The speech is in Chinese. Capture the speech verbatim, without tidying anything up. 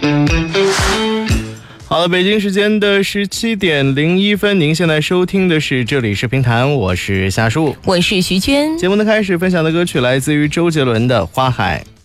好了，北京时间的十七点零一分，您现在收听的是这里是评弹，我是夏树， 我是徐娟。 节目的开始分享的歌曲来自于周杰伦的《花海》。